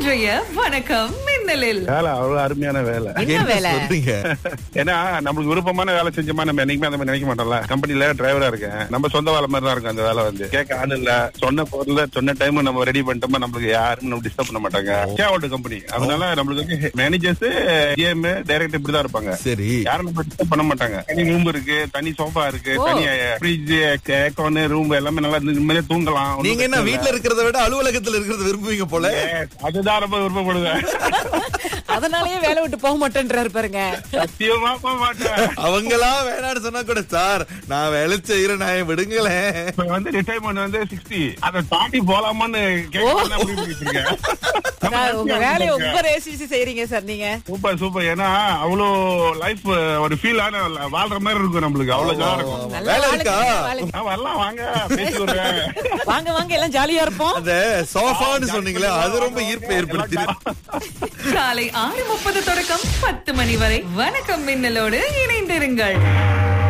இன்றைய வணக்கம் மின்னலில். வேலை அவ்வளவு அருமையான வேலை. என்ன வேலை? ஏன்னா நம்மளுக்கு விருப்பமான வேலை செஞ்சோமா நம்ம என்னைக்குமே அந்த மாதிரி நினைக்க மாட்டோம்ல. கம்பெனில டிரைவரா இருக்கேன், நம்ம சொந்த வேலை மாதிரி தான் இருக்கும். அந்த வேலை வந்து கேட்க ஆள் இல்ல, சொன்ன பொருள் சொன்ன டைம் நம்ம ரெடி பண்ணிட்டோமா நம்மளுக்கு யாரும் நம்ம டிஸ்டர்ப் பண்ண மாட்டாங்க. ஷேர் கம்பெனி, அதனால நம்மளுக்கு வந்து மேனேஜர்ஸ் ஜிஎம் டைரக்டர் இப்படிதான் இருப்பாங்க. சரி, யாரும் நம்ம டிஸ்டர்ப் பண்ண மாட்டாங்க. தனி ரூம் இருக்கு, தனி சோஃபா இருக்கு, தனி ஃப்ரிட்ஜ், ஏக்கோன் ரூம் எல்லாமே நல்லா நிம்மதியா தூங்கலாம். நீங்க என்ன வீட்டுல இருக்கிறத விட அலுவலகத்துல இருக்கிறத விரும்புவீங்க போல. அதுதான் ரொம்ப விருப்பப்படுவேன். அதனாலயே வேலை விட்டு போக மாட்டேன்றாரு பாருங்க. சத்தியமா போக மாட்டேன். அவங்களா வேணான்னு சொன்னா கூட சார் நான் வேலை செய்யறேன் நான் விடுங்களேன். வந்து ரிட்டைர்மெண்ட் வந்து 60 அதை தாண்டி போலாமான்னு கேட்க உங்க வேலையை ரொம்ப ரேசிச்சு செய்றீங்க சார் நீங்க. Super super. ஏன்னா அவ்வளோ லைஃப் ஒரு ஃபீல் ஆன வாழ்ற மாதிரி இருக்கும் நம்மளுக்கு. அவ்வளவு ஜாலியா இருக்கும். வேலை இருக்கா? வரலாம் வாங்க, பேசி வருவேன். வாங்க வாங்க எல்லாம் ஜாலியா இருப்போம். அந்த சோஃபான்னு சொன்னீங்களே அது ரொம்ப ஈர்ப்பை ஏற்படுத்தி. காலை 6:30 தொடக்கம் 10 மணி வரை வணக்கம் மின்னலோடு இணைந்திருங்கள்.